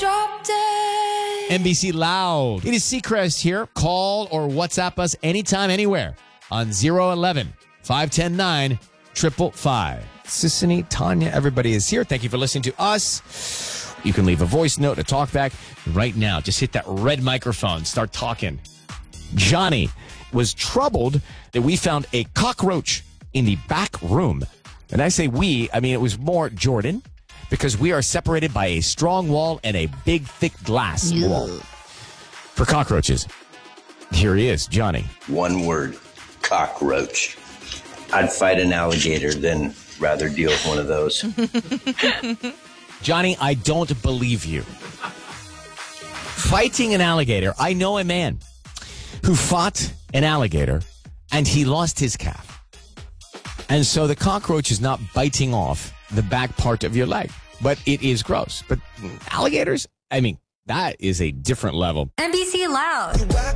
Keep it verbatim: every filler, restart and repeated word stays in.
drop dead. N B C Loud. It is Seacrest here. Call or WhatsApp us anytime, anywhere on zero eleven, five one zero, nine five five five. Sissany, Tanya, everybody is here. Thank you for listening to us. You can leave a voice note, a talkback right now. Just hit that red microphone. Start talking. Johnny was troubled that we found a cockroach in the back room. And I say we, I mean, it was more Jordan, because we are separated by a strong wall and a big, thick glass Yeah. wall. For cockroaches, here he is, Johnny. One word, cockroach. I'd fight an alligator than rather deal with one of those. Johnny, I don't believe you. Fighting an alligator. I know a man who fought an alligator and he lost his calf. And so the cockroach is not biting off the back part of your leg, but it is gross. But alligators, I mean, that is a different level. N B C Loud.